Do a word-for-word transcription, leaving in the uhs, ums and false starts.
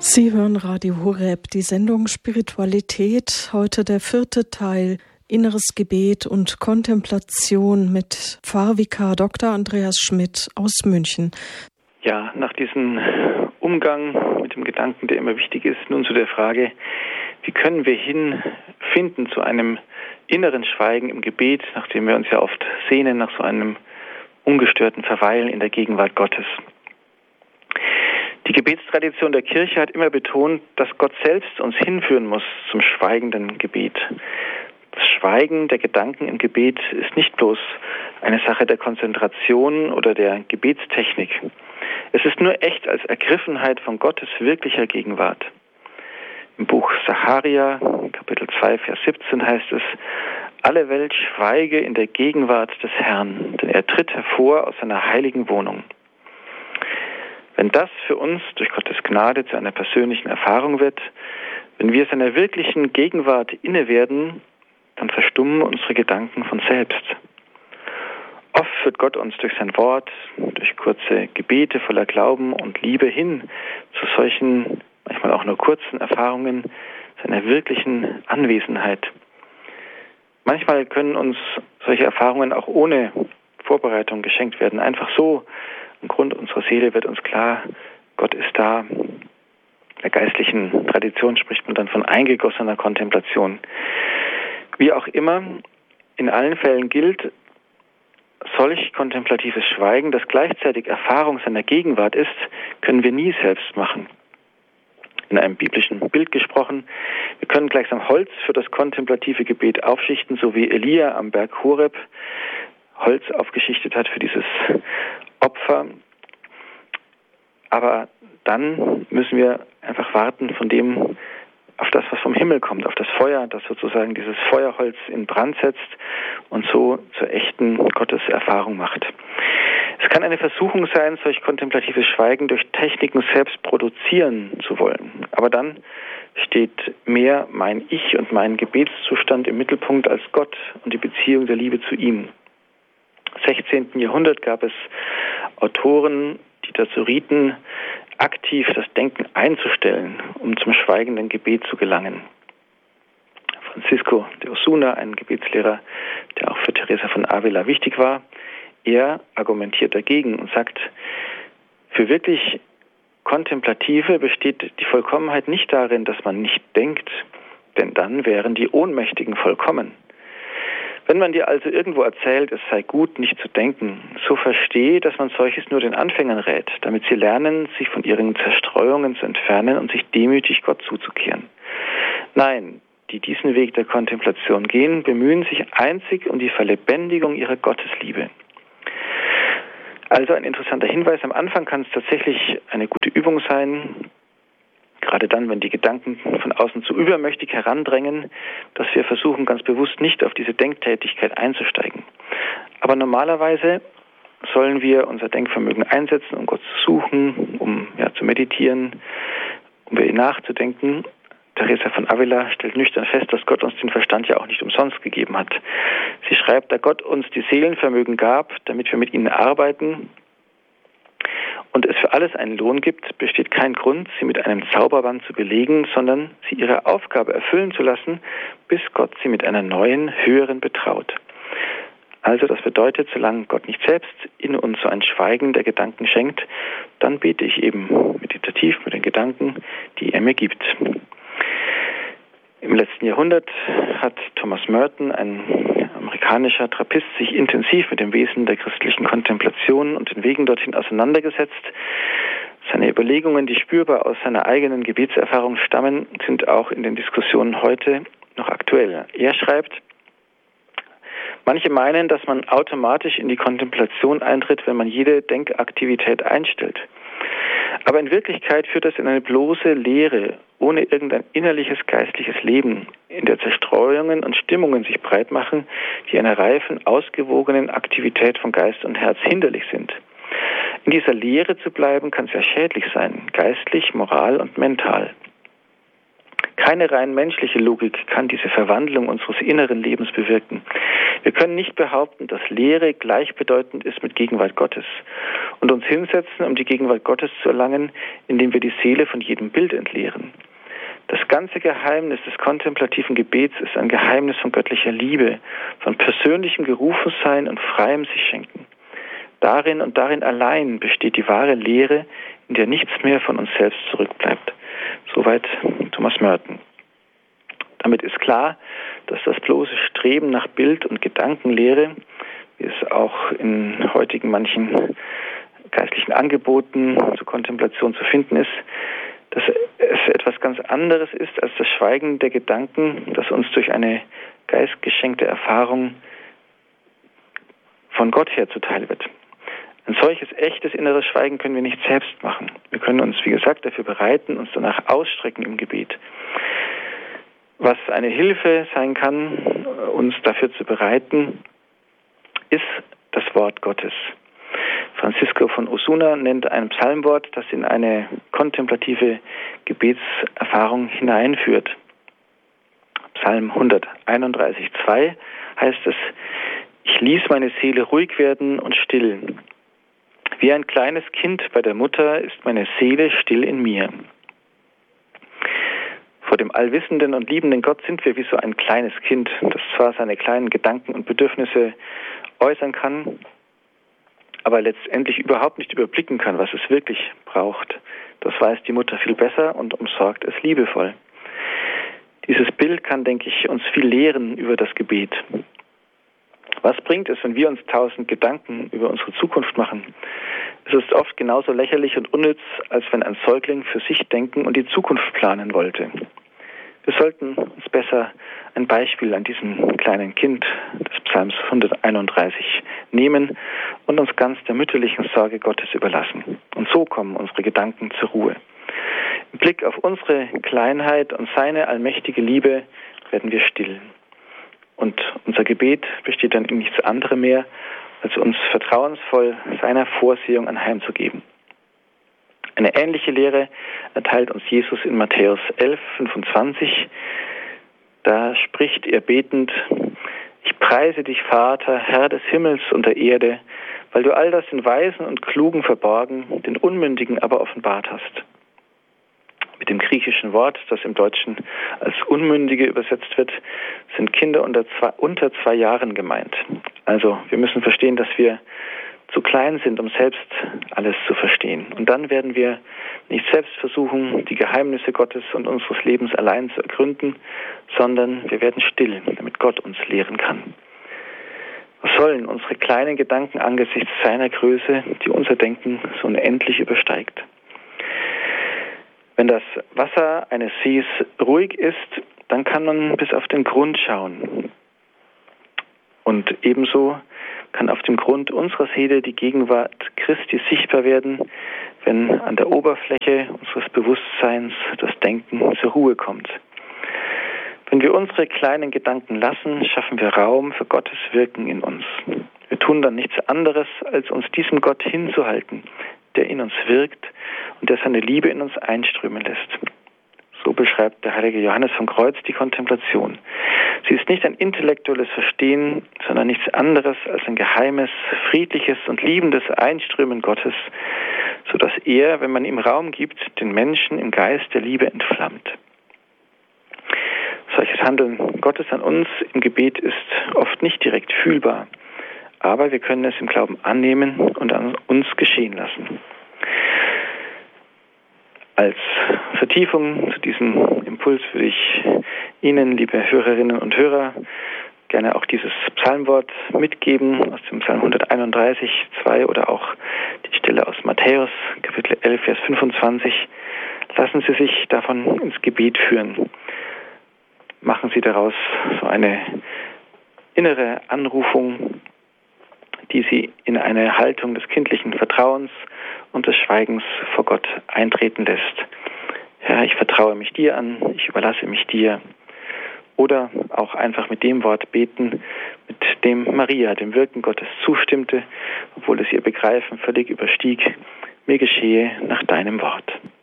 Sie hören Radio Horeb, die Sendung Spiritualität, heute der vierte Teil, Inneres Gebet und Kontemplation mit Pfarrvikar Doktor Andreas Schmidt aus München. Ja, nach diesem Umgang mit dem Gedanken, der immer wichtig ist, nun zu der Frage, wie können wir hinfinden zu einem inneren Schweigen im Gebet, nachdem wir uns ja oft sehnen nach so einem ungestörten Verweilen in der Gegenwart Gottes. Die Gebetstradition der Kirche hat immer betont, dass Gott selbst uns hinführen muss zum schweigenden Gebet. Das Schweigen der Gedanken im Gebet ist nicht bloß eine Sache der Konzentration oder der Gebetstechnik. Es ist nur echt als Ergriffenheit von Gottes wirklicher Gegenwart. Im Buch Sacharja, Kapitel zwei, Vers siebzehn heißt es, alle Welt schweige in der Gegenwart des Herrn, denn er tritt hervor aus seiner heiligen Wohnung. Wenn das für uns durch Gottes Gnade zu einer persönlichen Erfahrung wird, wenn wir seiner wirklichen Gegenwart inne werden, dann verstummen unsere Gedanken von selbst. Oft führt Gott uns durch sein Wort, durch kurze Gebete voller Glauben und Liebe hin zu solchen, manchmal auch nur kurzen Erfahrungen seiner wirklichen Anwesenheit. Manchmal können uns solche Erfahrungen auch ohne Vorbereitung geschenkt werden. Einfach so, im Grund unserer Seele wird uns klar, Gott ist da. In der geistlichen Tradition spricht man dann von eingegossener Kontemplation. Wie auch immer, in allen Fällen gilt, solch kontemplatives Schweigen, das gleichzeitig Erfahrung seiner Gegenwart ist, können wir nie selbst machen. In einem biblischen Bild gesprochen, wir können gleichsam Holz für das kontemplative Gebet aufschichten, so wie Elia am Berg Horeb Holz aufgeschichtet hat für dieses Opfer. Aber dann müssen wir einfach warten von dem, auf das, was vom Himmel kommt, auf das Feuer, das sozusagen dieses Feuerholz in Brand setzt und so zur echten Gotteserfahrung macht. Es kann eine Versuchung sein, solch kontemplatives Schweigen durch Techniken selbst produzieren zu wollen. Aber dann steht mehr mein Ich und mein Gebetszustand im Mittelpunkt als Gott und die Beziehung der Liebe zu ihm. Im sechzehnten Jahrhundert gab es Autoren, die dazu rieten, aktiv das Denken einzustellen, um zum schweigenden Gebet zu gelangen. Francisco de Osuna, ein Gebetslehrer, der auch für Teresa von Avila wichtig war, er argumentiert dagegen und sagt, für wirklich Kontemplative besteht die Vollkommenheit nicht darin, dass man nicht denkt, denn dann wären die Ohnmächtigen vollkommen. Wenn man dir also irgendwo erzählt, es sei gut, nicht zu denken, so verstehe, dass man solches nur den Anfängern rät, damit sie lernen, sich von ihren Zerstreuungen zu entfernen und sich demütig Gott zuzukehren. Nein, die diesen Weg der Kontemplation gehen, bemühen sich einzig um die Verlebendigung ihrer Gottesliebe. Also ein interessanter Hinweis, am Anfang kann es tatsächlich eine gute Übung sein, gerade dann, wenn die Gedanken von außen zu übermächtig herandrängen, dass wir versuchen, ganz bewusst nicht auf diese Denktätigkeit einzusteigen. Aber normalerweise sollen wir unser Denkvermögen einsetzen, um Gott zu suchen, um ja, zu meditieren, um über ihn nachzudenken. Teresa von Avila stellt nüchtern fest, dass Gott uns den Verstand ja auch nicht umsonst gegeben hat. Sie schreibt, da Gott uns die Seelenvermögen gab, damit wir mit ihnen arbeiten, und es für alles einen Lohn gibt, besteht kein Grund, sie mit einem Zauberband zu belegen, sondern sie ihre Aufgabe erfüllen zu lassen, bis Gott sie mit einer neuen, höheren betraut. Also das bedeutet, solange Gott nicht selbst in uns so ein Schweigen der Gedanken schenkt, dann bete ich eben meditativ mit den Gedanken, die er mir gibt. Im letzten Jahrhundert hat Thomas Merton, ein amerikanischer Trappist, sich intensiv mit dem Wesen der christlichen Kontemplation und den Wegen dorthin auseinandergesetzt. Seine Überlegungen, die spürbar aus seiner eigenen Gebetserfahrung stammen, sind auch in den Diskussionen heute noch aktuell. Er schreibt, manche meinen, dass man automatisch in die Kontemplation eintritt, wenn man jede Denkaktivität einstellt. Aber in Wirklichkeit führt das in eine bloße Leere, ohne irgendein innerliches geistliches Leben, in der Zerstreuungen und Stimmungen sich breit machen, die einer reifen, ausgewogenen Aktivität von Geist und Herz hinderlich sind. In dieser Leere zu bleiben, kann sehr schädlich sein, geistlich, moral und mental. Keine rein menschliche Logik kann diese Verwandlung unseres inneren Lebens bewirken. Wir können nicht behaupten, dass Lehre gleichbedeutend ist mit Gegenwart Gottes. und uns hinsetzen, um die Gegenwart Gottes zu erlangen, indem wir die Seele von jedem Bild entleeren. Das ganze Geheimnis des kontemplativen Gebets ist ein Geheimnis von göttlicher Liebe, von persönlichem Gerufensein und freiem Sichschenken. Darin und darin allein besteht die wahre Lehre, in der nichts mehr von uns selbst zurückbleibt. Soweit Thomas Merton. Damit ist klar, dass das bloße Streben nach Bild- und Gedankenlehre, wie es auch in heutigen manchen geistlichen Angeboten zur Kontemplation zu finden ist, dass es etwas ganz anderes ist als das Schweigen der Gedanken, das uns durch eine geistgeschenkte Erfahrung von Gott her zuteil wird. Ein solches echtes inneres Schweigen können wir nicht selbst machen. Wir können uns, wie gesagt, dafür bereiten, uns danach ausstrecken im Gebet. Was eine Hilfe sein kann, uns dafür zu bereiten, ist das Wort Gottes. Francisco von Osuna nennt ein Psalmwort, das in eine kontemplative Gebetserfahrung hineinführt. Psalm hunderteinunddreißig, zwei heißt es: Ich ließ meine Seele ruhig werden und still. Wie ein kleines Kind bei der Mutter ist meine Seele still in mir. Vor dem allwissenden und liebenden Gott sind wir wie so ein kleines Kind, das zwar seine kleinen Gedanken und Bedürfnisse äußern kann, aber letztendlich überhaupt nicht überblicken kann, was es wirklich braucht. Das weiß die Mutter viel besser und umsorgt es liebevoll. Dieses Bild kann, denke ich, uns viel lehren über das Gebet. Was bringt es, wenn wir uns tausend Gedanken über unsere Zukunft machen? Es ist oft genauso lächerlich und unnütz, als wenn ein Säugling für sich denken und die Zukunft planen wollte. Wir sollten uns besser ein Beispiel an diesem kleinen Kind des Psalms hunderteinunddreißig nehmen und uns ganz der mütterlichen Sorge Gottes überlassen. Und so kommen unsere Gedanken zur Ruhe. Im Blick auf unsere Kleinheit und seine allmächtige Liebe werden wir still. Und unser Gebet besteht dann in nichts anderem mehr, als uns vertrauensvoll seiner Vorsehung anheimzugeben. Eine ähnliche Lehre erteilt uns Jesus in Matthäus elf, fünfundzwanzig. Da spricht er betend: Ich preise dich, Vater, Herr des Himmels und der Erde, weil du all das den Weisen und Klugen verborgen, den Unmündigen aber offenbart hast. Mit dem griechischen Wort, das im Deutschen als Unmündige übersetzt wird, sind Kinder unter zwei, unter zwei Jahren gemeint. Also wir müssen verstehen, dass wir zu klein sind, um selbst alles zu verstehen. Und dann werden wir nicht selbst versuchen, die Geheimnisse Gottes und unseres Lebens allein zu ergründen, sondern wir werden still, damit Gott uns lehren kann. Was sollen unsere kleinen Gedanken angesichts seiner Größe, die unser Denken so unendlich übersteigt? Wenn das Wasser eines Sees ruhig ist, dann kann man bis auf den Grund schauen. Und ebenso kann auf dem Grund unserer Seele die Gegenwart Christi sichtbar werden, wenn an der Oberfläche unseres Bewusstseins das Denken zur Ruhe kommt. Wenn wir unsere kleinen Gedanken lassen, schaffen wir Raum für Gottes Wirken in uns. Wir tun dann nichts anderes, als uns diesem Gott hinzuhalten, der in uns wirkt und der seine Liebe in uns einströmen lässt. So beschreibt der heilige Johannes vom Kreuz die Kontemplation. Sie ist nicht ein intellektuelles Verstehen, sondern nichts anderes als ein geheimes, friedliches und liebendes Einströmen Gottes, sodass er, wenn man ihm Raum gibt, den Menschen im Geist der Liebe entflammt. Solches Handeln Gottes an uns im Gebet ist oft nicht direkt fühlbar, aber wir können es im Glauben annehmen und an uns geschehen lassen. Als Vertiefung zu diesem Impuls würde ich Ihnen, liebe Hörerinnen und Hörer, gerne auch dieses Psalmwort mitgeben aus dem Psalm hunderteinunddreißig, zwei oder auch die Stelle aus Matthäus, Kapitel elf, Vers fünfundzwanzig. Lassen Sie sich davon ins Gebet führen. Machen Sie daraus so eine innere Anrufung, die Sie in eine Haltung des kindlichen Vertrauens und des Schweigens vor Gott eintreten lässt. Herr, ich vertraue mich dir an, ich überlasse mich dir. Oder auch einfach mit dem Wort beten, mit dem Maria dem Wirken Gottes zustimmte, obwohl es ihr Begreifen völlig überstieg. Mir geschehe nach deinem Wort.